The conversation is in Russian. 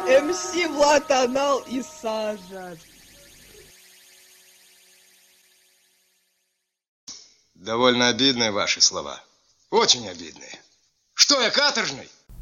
МС Влад Анал и Сажа. Довольно обидные ваши слова. Очень обидные. Что я, каторжный?